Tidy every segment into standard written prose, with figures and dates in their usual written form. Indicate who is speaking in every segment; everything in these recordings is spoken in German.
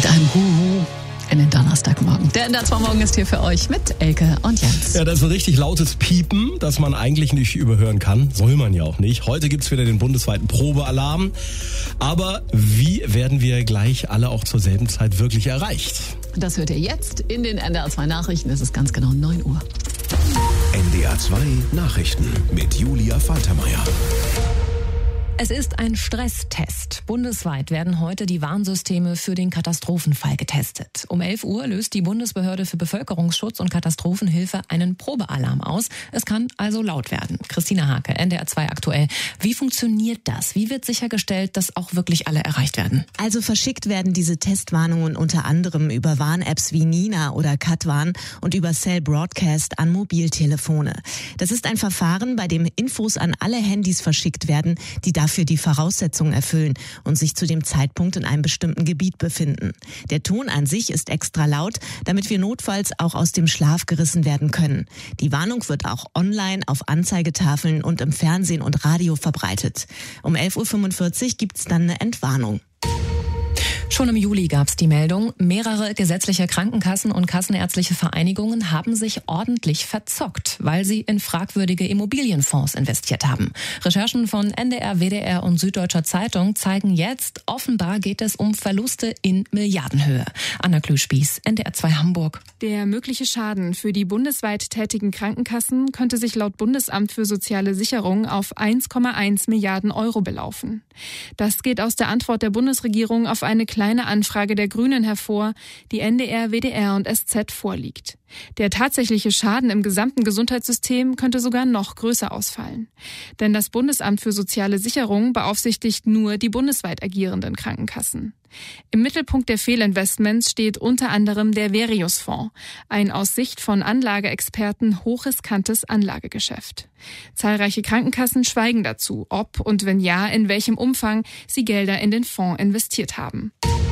Speaker 1: mit einem Huhu in den Donnerstagmorgen. Der NDR 2 Morgen ist hier für euch mit Elke und Jens.
Speaker 2: Ja, das ist ein richtig lautes Piepen, das man eigentlich nicht überhören kann. Soll man ja auch nicht. Heute gibt's wieder den bundesweiten Probealarm. Aber wie werden wir gleich alle auch zur selben Zeit wirklich erreicht?
Speaker 1: Das hört ihr jetzt in den NDR 2 Nachrichten. Es ist ganz genau 9 Uhr.
Speaker 3: NDR 2 Nachrichten mit Julia Faltermeier.
Speaker 4: Es ist ein Stresstest. Bundesweit werden heute die Warnsysteme für den Katastrophenfall getestet. Um 11 Uhr löst die Bundesbehörde für Bevölkerungsschutz und Katastrophenhilfe einen Probealarm aus. Es kann also laut werden. Christina Hake, NDR 2 aktuell. Wie funktioniert das? Wie wird sichergestellt, dass auch wirklich alle erreicht werden?
Speaker 5: Also verschickt werden diese Testwarnungen unter anderem über Warn-Apps wie Nina oder Katwarn und über Cell Broadcast an Mobiltelefone. Das ist ein Verfahren, bei dem Infos an alle Handys verschickt werden, die dafür die Voraussetzungen erfüllen und sich zu dem Zeitpunkt in einem bestimmten Gebiet befinden. Der Ton an sich ist extra laut, damit wir notfalls auch aus dem Schlaf gerissen werden können. Die Warnung wird auch online auf Anzeigetafeln und im Fernsehen und Radio verbreitet. Um 11.45 Uhr gibt's dann eine Entwarnung.
Speaker 4: Schon im Juli gab es die Meldung, mehrere gesetzliche Krankenkassen und kassenärztliche Vereinigungen haben sich ordentlich verzockt, weil sie in fragwürdige Immobilienfonds investiert haben. Recherchen von NDR, WDR und Süddeutscher Zeitung zeigen jetzt, offenbar geht es um Verluste in Milliardenhöhe. Anna Klüspieß, NDR 2 Hamburg.
Speaker 6: Der mögliche Schaden für die bundesweit tätigen Krankenkassen könnte sich laut Bundesamt für soziale Sicherung auf 1,1 Milliarden Euro belaufen. Das geht aus der Antwort der Bundesregierung auf eine kleine Anfrage der Grünen hervor, die NDR, WDR und SZ vorliegt. Der tatsächliche Schaden im gesamten Gesundheitssystem könnte sogar noch größer ausfallen. Denn das Bundesamt für soziale Sicherung beaufsichtigt nur die bundesweit agierenden Krankenkassen. Im Mittelpunkt der Fehlinvestments steht unter anderem der Verius-Fonds, ein aus Sicht von Anlageexperten hochriskantes Anlagegeschäft. Zahlreiche Krankenkassen schweigen dazu, ob und wenn ja, in welchem Umfang sie Gelder in den Fonds investiert haben.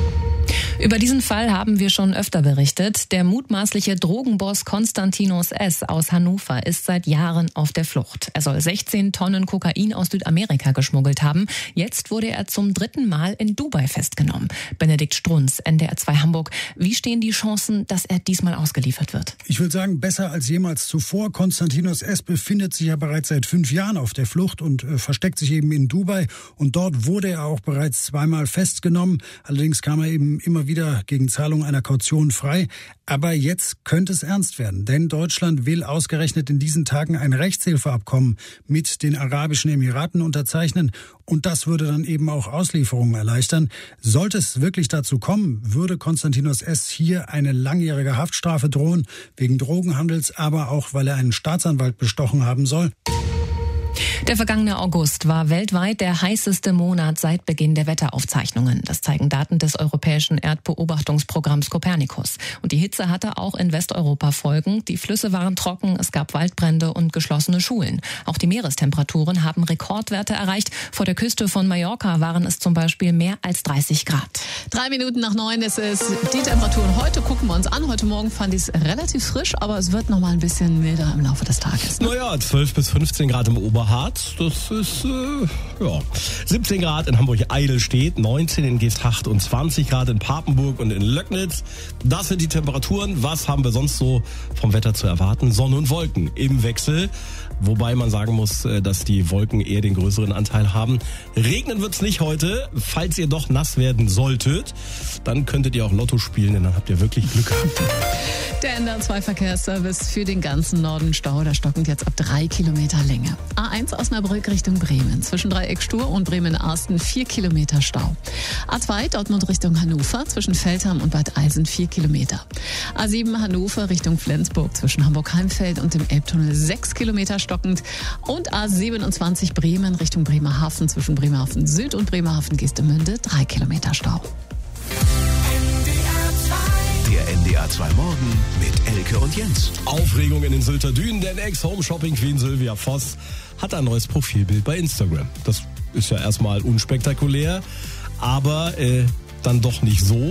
Speaker 4: Über diesen Fall haben wir schon öfter berichtet. Der mutmaßliche Drogenboss Konstantinos S. aus Hannover ist seit Jahren auf der Flucht. Er soll 16 Tonnen Kokain aus Südamerika geschmuggelt haben. Jetzt wurde er zum 3. Mal in Dubai festgenommen. Benedikt Strunz, NDR 2 Hamburg. Wie stehen die Chancen, dass er diesmal ausgeliefert wird?
Speaker 7: Ich würde sagen, besser als jemals zuvor. Konstantinos S. befindet sich ja bereits seit 5 Jahren auf der Flucht und versteckt sich eben in Dubai. Und dort wurde er auch bereits 2-mal festgenommen. Allerdings kam er eben immer wieder gegen Zahlung einer Kaution frei. Aber jetzt könnte es ernst werden, denn Deutschland will ausgerechnet in diesen Tagen ein Rechtshilfeabkommen mit den Arabischen Emiraten unterzeichnen. Und das würde dann eben auch Auslieferungen erleichtern. Sollte es wirklich dazu kommen, würde Konstantinos S. hier eine langjährige Haftstrafe drohen, wegen Drogenhandels, aber auch, weil er einen Staatsanwalt bestochen haben soll.
Speaker 4: Der vergangene August war weltweit der heißeste Monat seit Beginn der Wetteraufzeichnungen. Das zeigen Daten des europäischen Erdbeobachtungsprogramms Copernicus. Und die Hitze hatte auch in Westeuropa Folgen. Die Flüsse waren trocken, es gab Waldbrände und geschlossene Schulen. Auch die Meerestemperaturen haben Rekordwerte erreicht. Vor der Küste von Mallorca waren es zum Beispiel mehr als 30 Grad.
Speaker 1: 3 Minuten nach 9 ist es die Temperaturen. Heute gucken wir uns an. Heute Morgen fand ich es relativ frisch, aber es wird noch mal ein bisschen milder im Laufe des Tages.
Speaker 2: Naja, 12 bis 15 Grad im Oberharz. Das ist, 17 Grad in Hamburg-Eidelstedt, 19 in Geesthacht und 20 Grad in Papenburg und in Löcknitz. Das sind die Temperaturen. Was haben wir sonst so vom Wetter zu erwarten? Sonne und Wolken im Wechsel. Wobei man sagen muss, dass die Wolken eher den größeren Anteil haben. Regnen wird's nicht heute. Falls ihr doch nass werden solltet, dann könntet ihr auch Lotto spielen, denn dann habt ihr wirklich Glück gehabt.
Speaker 1: Der NDR 2 Verkehrsservice für den ganzen Norden Stau, der stockend jetzt ab 3 Kilometer Länge. A1 Osnabrück Richtung Bremen. Zwischen Dreieck Stur und Bremen-Arsten 4 Kilometer Stau. A2 Dortmund Richtung Hannover. Zwischen Feldham und Bad Eilsen 4 Kilometer. A7 Hannover Richtung Flensburg. Zwischen Hamburg-Heimfeld und dem Elbtunnel 6 Kilometer stockend. Und A27 Bremen Richtung Bremerhaven. Zwischen Bremerhaven Süd und Bremerhaven Geestemünde 3 Kilometer Stau.
Speaker 3: Der NDR 2 Morgen mit Elke und Jens.
Speaker 2: Aufregung in den Sylter Dünen, denn Ex-Home-Shopping-Queen Sylvia Voss hat ein neues Profilbild bei Instagram. Das ist ja erstmal unspektakulär, aber dann doch nicht so.